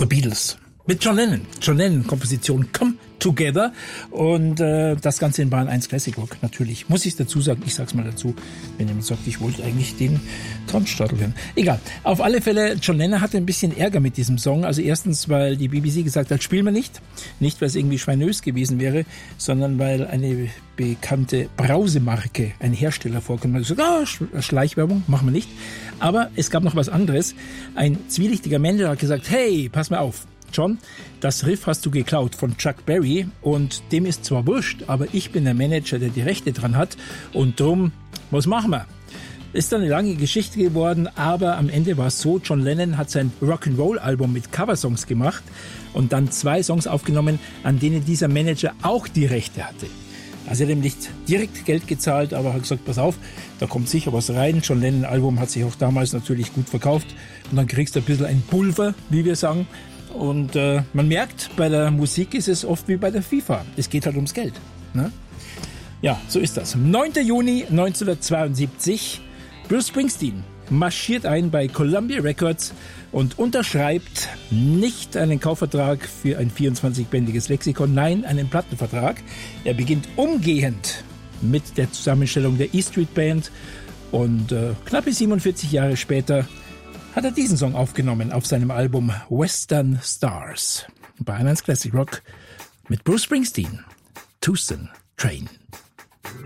The Beatles. Mit John Lennon. John Lennon Komposition Come Together und das Ganze in Bayern 1 Classic Rock. Natürlich muss ich dazu sagen, ich sag's mal dazu, wenn jemand sagt, ich wollte eigentlich den Traumstadel hören. Egal. Auf alle Fälle, John Lennon hatte ein bisschen Ärger mit diesem Song. Also erstens, weil die BBC gesagt hat, spielen wir nicht. Nicht, weil es irgendwie schweinös gewesen wäre, sondern weil eine bekannte Brausemarke, ein Hersteller vorkommt. Man hat gesagt, Schleichwerbung, machen wir nicht. Aber es gab noch was anderes. Ein zwielichtiger Manager hat gesagt, hey, pass mal auf. John, das Riff hast du geklaut von Chuck Berry und dem ist zwar wurscht, aber ich bin der Manager, der die Rechte dran hat und drum, was machen wir? Ist dann eine lange Geschichte geworden, aber am Ende war es so, John Lennon hat sein Rock'n'Roll-Album mit Coversongs gemacht und dann 2 Songs aufgenommen, an denen dieser Manager auch die Rechte hatte. Also er hat ihm nicht direkt Geld gezahlt, aber hat gesagt, pass auf, da kommt sicher was rein. John Lennon-Album hat sich auch damals natürlich gut verkauft und dann kriegst du ein bisschen ein Pulver, wie wir sagen. Und man merkt, bei der Musik ist es oft wie bei der FIFA. Es geht halt ums Geld. Ne? Ja, so ist das. 9. Juni 1972. Bruce Springsteen marschiert ein bei Columbia Records und unterschreibt nicht einen Kaufvertrag für ein 24-bändiges Lexikon, nein, einen Plattenvertrag. Er beginnt umgehend mit der Zusammenstellung der E Street Band und knappe 47 Jahre später hat er diesen Song aufgenommen auf seinem Album Western Stars. Bei 1 Classic Rock mit Bruce Springsteen, Tucson Train.